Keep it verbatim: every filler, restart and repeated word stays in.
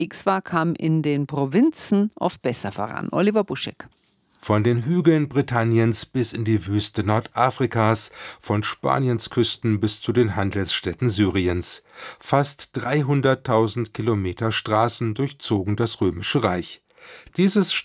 unterwegs war, kam in den Provinzen oft besser voran. Oliver Buschek. Von den Hügeln Britanniens bis in die Wüste Nordafrikas, von Spaniens Küsten bis zu den Handelsstädten Syriens. Fast dreihunderttausend Kilometer Straßen durchzogen das Römische Reich. Dieses